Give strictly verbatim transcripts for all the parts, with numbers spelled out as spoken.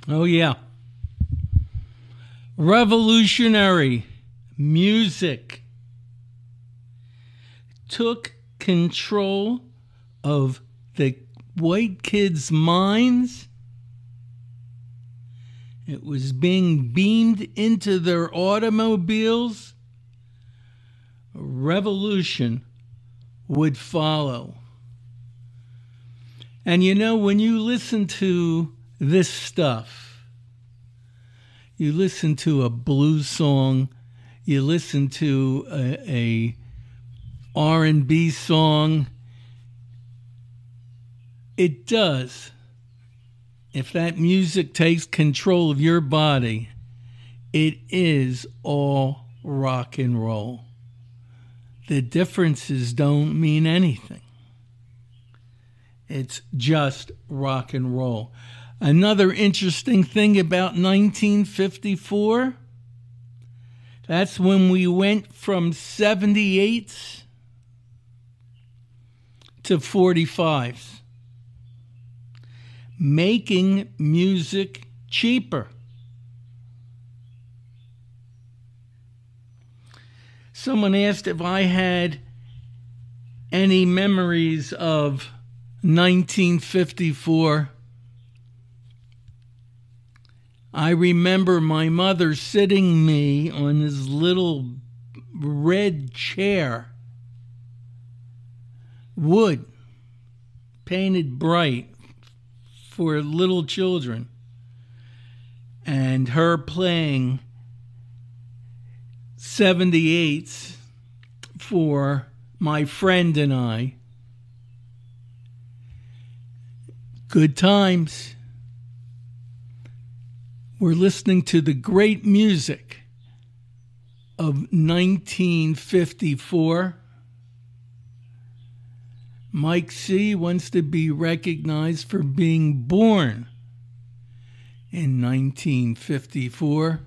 Oh, yeah. Revolutionary music took control of the white kids' minds. It was being beamed into their automobiles. A revolution would follow. And you know, when you listen to this stuff, you listen to a blues song, you listen to a, a R and B song, it does. If that music takes control of your body, it is all rock and roll. The differences don't mean anything. It's just rock and roll. Another interesting thing about nineteen fifty-four, that's when we went from seventy-eights to forty-fives. Making music cheaper. Someone asked if I had any memories of nineteen fifty-four. I remember my mother sitting me on this little red chair, wood, painted bright for little children, and her playing seventy-eights for my friend and I. Good times. We're listening to the great music of nineteen fifty-four. Mike C. wants to be recognized for being born in nineteen fifty-four.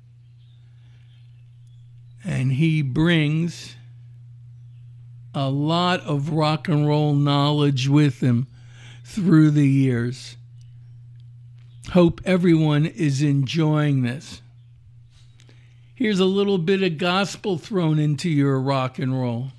And he brings a lot of rock and roll knowledge with him through the years. Hope everyone is enjoying this. Here's a little bit of gospel thrown into your rock and roll.